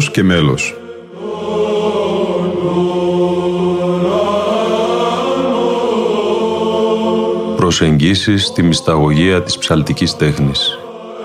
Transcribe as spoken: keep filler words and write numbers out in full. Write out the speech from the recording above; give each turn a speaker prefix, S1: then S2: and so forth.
S1: πάθος και μέλος. Προσεγγίσεις στη μυσταγωγία της ψαλτικής τέχνης.